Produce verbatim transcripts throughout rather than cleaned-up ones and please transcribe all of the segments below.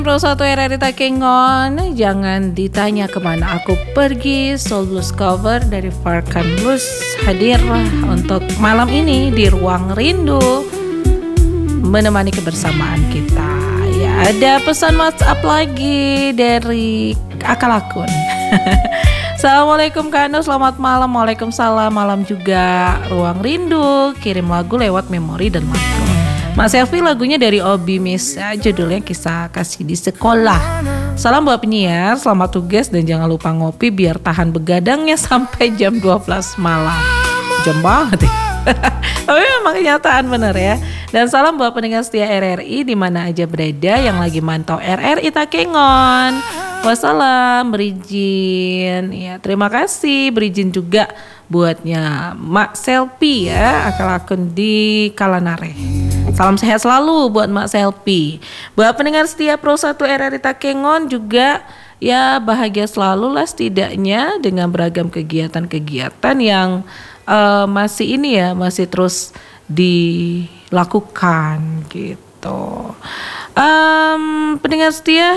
Pro satu R R I Takengon, jangan ditanya kemana aku pergi. Soul Blues cover dari Farkan Blues hadir untuk malam ini di Ruang Rindu, menemani kebersamaan kita. Ya, ada pesan WhatsApp lagi dari Akal Akun. Assalamualaikum Kak Anu, selamat malam. Waalaikumsalam, malam juga. Ruang Rindu, kirim lagu lewat memori dan lagu. Mas Selfie lagunya dari Obi Misa, judulnya Kisah Kasih di Sekolah. Salam buat penyiar, selamat tugas dan jangan lupa ngopi biar tahan begadangnya sampai jam dua belas malam. Jam banget ya. Tapi memang kenyataan bener ya. Dan salam buat pendengar setia R R I di mana aja berada yang lagi mantau R R I Takengon. Wassalam, berizin. Ya, terima kasih, berizin juga buatnya Mak Selfie ya, Akal Akun di Kalanare. Salam sehat selalu buat Mak Selfie. Buat pendengar setia Pro satu R R I Takengon juga ya bahagia selalu lah setidaknya dengan beragam kegiatan-kegiatan yang uh, masih ini ya masih terus dilakukan gitu. Um, pendengar setia,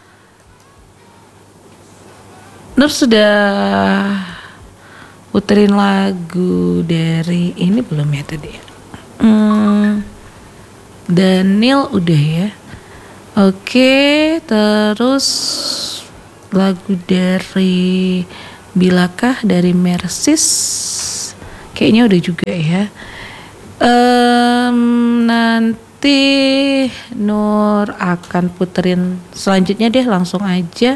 Nur sudah puterin lagu dari ini belum ya tadi? Hmm, Daniel udah ya. Oke, terus lagu dari Bilakah dari Mersis kayaknya udah juga ya. Um, nanti Nur akan puterin selanjutnya deh, langsung aja.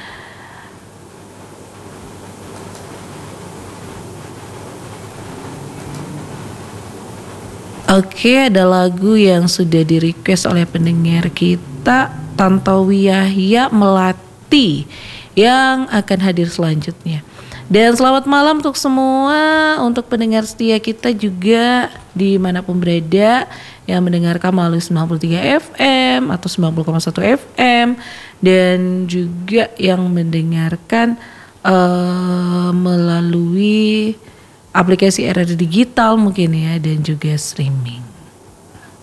Oke, ada lagu yang sudah di request oleh pendengar kita, Tantowi Yahya Melati, yang akan hadir selanjutnya. Dan selamat malam untuk semua, untuk pendengar setia kita juga dimanapun berada yang mendengarkan melalui sembilan puluh tiga F M atau sembilan puluh koma satu F M, dan juga yang mendengarkan uh, melalui aplikasi R R I Digital mungkin ya, dan juga streaming.